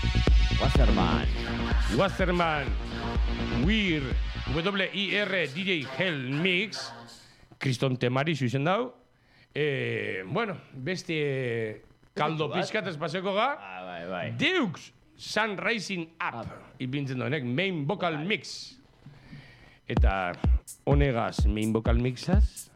Wasserman, Wir, W-I-R, DJ Hell Mix, Kriston Temari zuizen dau. Bueno, beste kaldo pizkat espazeko ga. Bai. Deux, Sun Rising Up, ipintzen doenek, Main Vocal Mix. Eta honegaz, Main Vocal Mixaz,